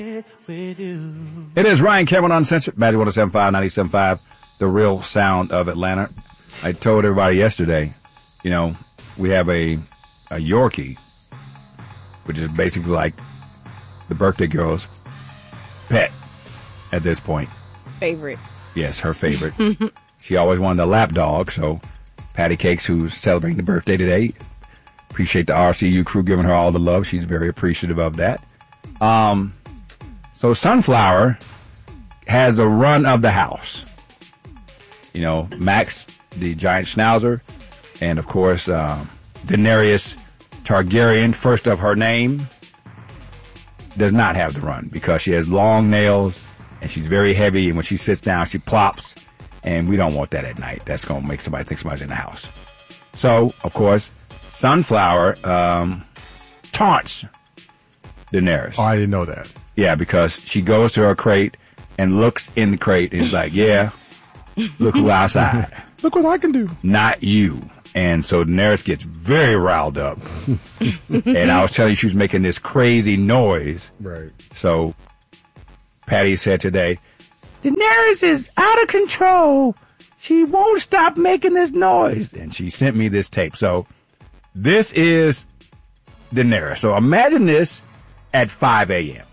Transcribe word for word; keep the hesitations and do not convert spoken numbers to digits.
With you. It is Ryan Cameron Uncensored, Magic one oh seven point five, ninety-seven point five, the real sound of Atlanta. I told everybody yesterday, you know, we have a, a Yorkie, which is basically like the birthday girl's pet at this point. Favorite. Yes, her favorite. She always wanted a lap dog, so Patty Cakes, who's celebrating the birthday today, appreciate the R C U crew giving her all the love. She's very appreciative of that. Um... So Sunflower has the run of the house. You know, Max, the giant schnauzer, and of course, um, Daenerys Targaryen, first of her name, does not have the run because she has long nails and she's very heavy. And when she sits down, she plops. And we don't want that at night. That's going to make somebody think somebody's in the house. So, of course, Sunflower um, taunts Daenerys. Oh, I didn't know that. Yeah, because she goes to her crate and looks in the crate and is like, yeah, look who outside. Look what I can do. Not you. And so Daenerys gets very riled up. And I was telling you she was making this crazy noise. Right. So Patty said today, Daenerys is out of control. She won't stop making this noise. And she sent me this tape. So this is Daenerys. So imagine this at five a.m.